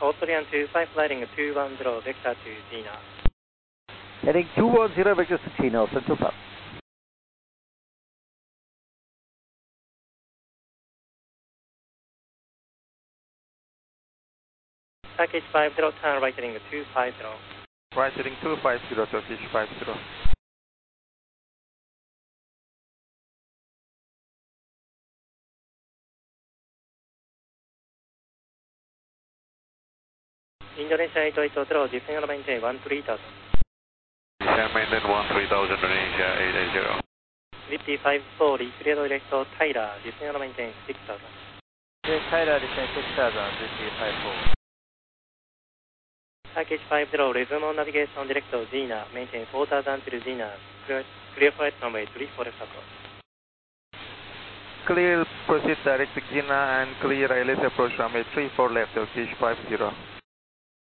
Australian 25 flying 210 vector to Gina. Heading 210 vector to Gina, Central Park. Package 50, turn right heading 250. Right heading 250, Turkish 50. Indonesia 880, descend and maintain 13,000. Descend maintain 13,000, Indonesia 880. Lifty 54, clear direct Tyler, descend and maintain 6,000. Tyler, descend 6,000, Lifty 54. Package 50, resume on navigation direct Gina, maintain 4,000 till Gina, clear flight runway 34 left approach. Clear, proceed direct to Gina and clear ILS approach runway 34 left, Turkish 50.